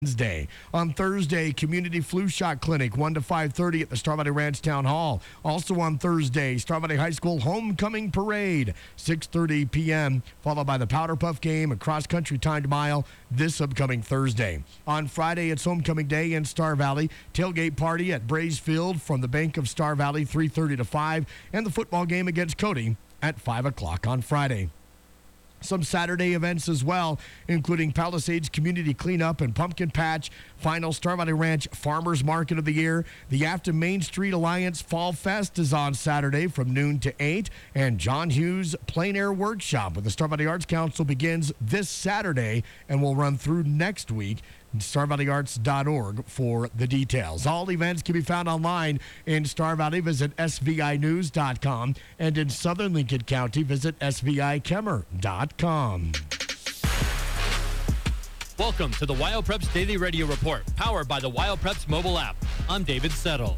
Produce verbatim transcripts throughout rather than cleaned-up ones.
Wednesday. On Thursday, Community Flu Shot Clinic, one to five thirty at the Star Valley Ranch Town Hall. Also on Thursday, Star Valley High School Homecoming Parade, six thirty p.m., followed by the Powder Puff Game, a cross-country timed mile this upcoming Thursday. On Friday, it's Homecoming Day in Star Valley. Tailgate party at Braves Field from the Bank of Star Valley, three thirty to five, and the football game against Cody at five o'clock on Friday. Some Saturday events as well, including Palisades Community Cleanup and Pumpkin Patch, final Star Valley Ranch Farmers Market of the Year. The Afton Main Street Alliance Fall Fest is on Saturday from noon to eight, and John Hughes Plein Air Workshop with the Star Valley Arts Council begins this Saturday and will run through next week. star valley arts dot org for the details. All events can be found online in Star Valley. Visit s v i news dot com, and in Southern Lincoln County, visit s v i kemmer dot com. Welcome to the WyoPreps Daily Radio Report, powered by the WyoPreps mobile app. I'm David Settle.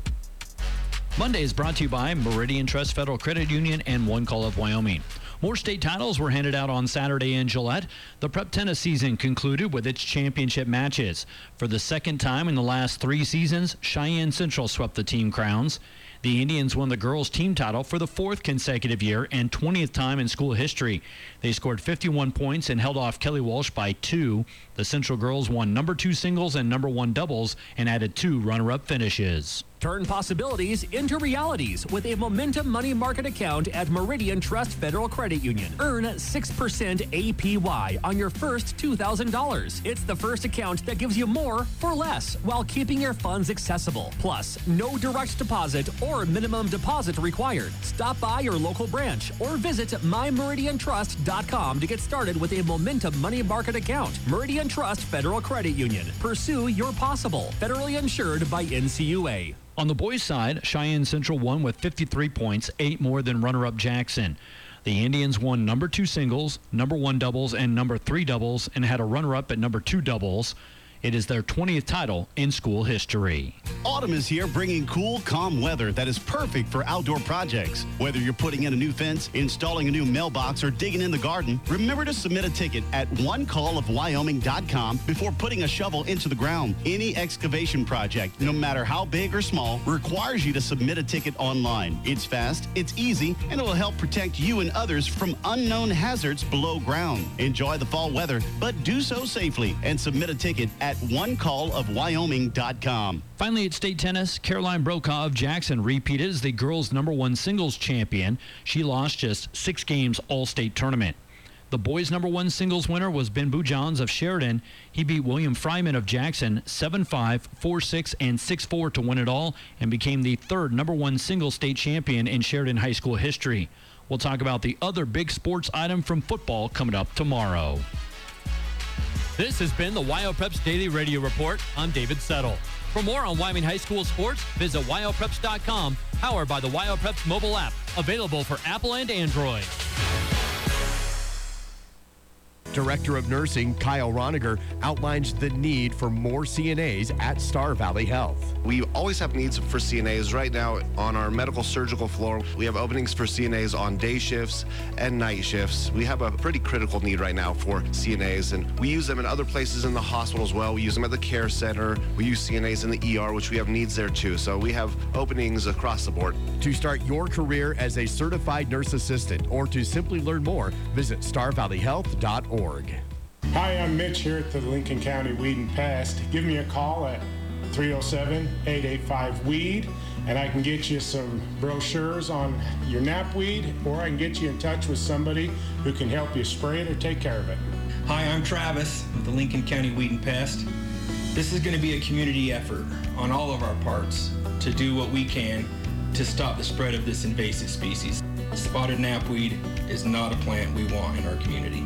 Monday is brought to you by Meridian Trust Federal Credit Union and One Call of Wyoming. More state titles were handed out on Saturday in Gillette. The prep tennis season concluded with its championship matches. For the second time in the last three seasons, Cheyenne Central swept the team crowns. The Indians won the girls' team title for the fourth consecutive year and twentieth time in school history. They scored fifty-one points and held off Kelly Walsh by two. The Central girls won number two singles and number one doubles and added two runner-up finishes. Turn possibilities into realities with a Momentum Money Market account at Meridian Trust Federal Credit Union. Earn six percent A P Y on your first two thousand dollars. It's the first account that gives you more for less while keeping your funds accessible. Plus, no direct deposit or minimum deposit required. Stop by your local branch or visit my meridian trust dot com to get started with a Momentum Money Market account. Meridian Trust Federal Credit Union. Pursue your possible. Federally insured by N C U A. On the boys' side, Cheyenne Central won with fifty-three points, eight more than runner-up Jackson. The Indians won number two singles, number one doubles, and number three doubles, and had a runner-up at number two doubles. It is their twentieth title in school history. Autumn is here, bringing cool, calm weather that is perfect for outdoor projects. Whether you're putting in a new fence, installing a new mailbox, or digging in the garden, remember to submit a ticket at one call of wyoming dot com before putting a shovel into the ground. Any excavation project, no matter how big or small, requires you to submit a ticket online. It's fast, it's easy, and it will help protect you and others from unknown hazards below ground. Enjoy the fall weather, but do so safely and submit a ticket at one call of wyoming dot com. Finally, at state tennis, Caroline Brokaw of Jackson repeated as the girls' number one singles champion. She lost just six games all-state tournament. The boys' number one singles winner was Ben Bujans of Sheridan. He beat William Fryman of Jackson seven five, four six, and six four to win it all and became the third number one singles state champion in Sheridan High School history. We'll talk about the other big sports item from football coming up tomorrow. This has been the WyoPreps Daily Radio Report. I'm David Settle. For more on Wyoming High School sports, visit wyo preps dot com, powered by the WyoPreps mobile app, available for Apple and Android. Director of Nursing Kyle Roniger outlines the need for more C N As at Star Valley Health. We always have needs for C N As. Right now on our medical surgical floor, we have openings for C N As on day shifts and night shifts. We have a pretty critical need right now for C N As, and we use them in other places in the hospital as well. We use them at the care center. We use C N As in the E R, which we have needs there too. So we have openings across the board. To start your career as a certified nurse assistant or to simply learn more, visit star valley health dot org. Hi, I'm Mitch here at the Lincoln County Weed and Pest. Give me a call at three oh seven, eight eight five, weed, and I can get you some brochures on your knapweed, or I can get you in touch with somebody who can help you spray it or take care of it. Hi, I'm Travis with the Lincoln County Weed and Pest. This is going to be a community effort on all of our parts to do what we can to stop the spread of this invasive species. Spotted knapweed is not a plant we want in our community.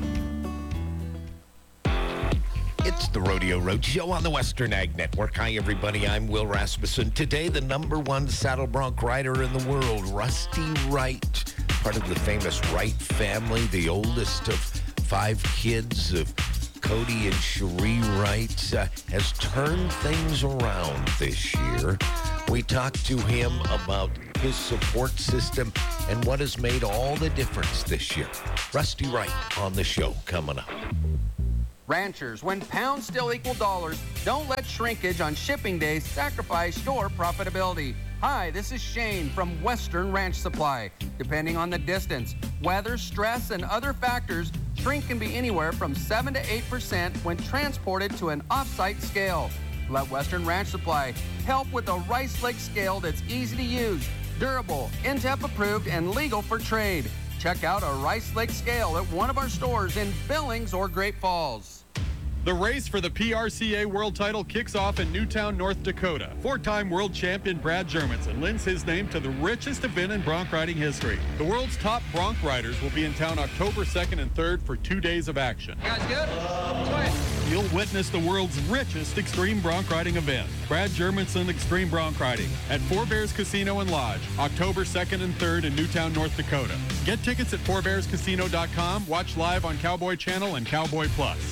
It's the Rodeo Road Show on the Western Ag Network. Hi, everybody. I'm Will Rasmussen. Today, the number one saddle bronc rider in the world, Rusty Wright, part of the famous Wright family, the oldest of five kids of Cody and Cherie Wright, uh, has turned things around this year. We talked to him about his support system and what has made all the difference this year. Rusty Wright on the show coming up. Ranchers, when pounds still equal dollars, don't let shrinkage on shipping days sacrifice your profitability. Hi, this is Shane from Western Ranch Supply. Depending on the distance, weather, stress, and other factors, shrink can be anywhere from seven to eight percent when transported to an off-site scale. Let Western Ranch Supply help with a rice lake scale that's easy to use, durable, N T E P approved, and legal for trade. Check out a rice lake scale at one of our stores in Billings or Great Falls. The race for the P R C A World Title kicks off in Newtown, North Dakota. Four-time world champion Brad Germanson lends his name to the richest event in bronc riding history. The world's top bronc riders will be in town October second and third for two days of action. You guys good? Uh, You'll witness the world's richest extreme bronc riding event, Brad Germanson Extreme Bronc Riding, at Four Bears Casino and Lodge, October second and third in Newtown, North Dakota. Get tickets at four bears casino dot com. Watch live on Cowboy Channel and Cowboy Plus.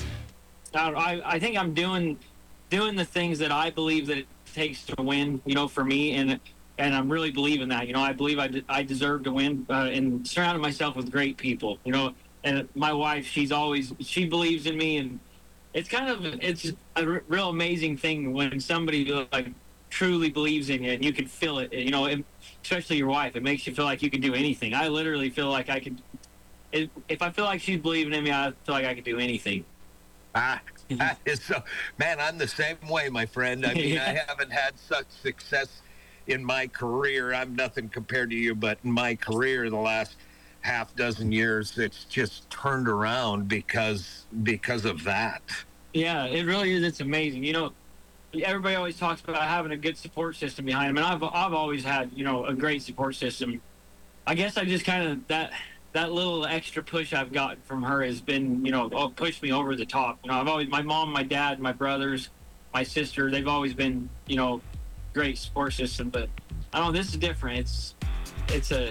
I, I think I'm doing doing the things that I believe that it takes to win, you know, for me, and and I'm really believing that. You know, I believe I, de- I deserve to win, uh, and surrounding myself with great people, you know. And my wife, she's always, she believes in me, and it's kind of, it's a r- real amazing thing when somebody, like, truly believes in you, and you can feel it, you know, it, especially your wife. It makes you feel like you can do anything. I literally feel like I could, it, if I feel like she's believing in me, I feel like I could do anything. Ah, that is so, man, I'm the same way, my friend. I mean, Yeah. I haven't had such success in my career. I'm nothing compared to you, but in my career, the last half dozen years, it's just turned around because because of that. Yeah, it really is. It's amazing. You know, everybody always talks about having a good support system behind them, and I've I've always had, you know, a great support system. I guess I just kind of, that that little extra push I've gotten from her has been, you know, oh, pushed me over the top. You know, I've always, my mom, my dad, my brothers, my sister, they've always been, you know, great support system. But I don't know, this is different. It's it's a,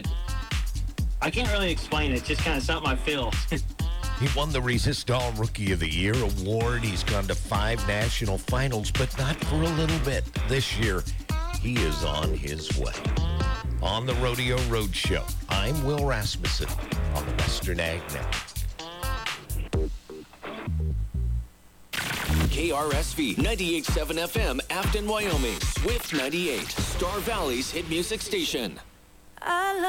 I can't really explain it. It's just kind of something I feel. He won the Resistol Rookie of the Year award. He's gone to five national finals, but not for a little bit. This year, he is on his way. On the Rodeo Roadshow, I'm Will Rasmussen on the Western Ag Network. K R S V ninety-eight point seven F M, Afton, Wyoming. Swift ninety-eight, Star Valley's hit music station. I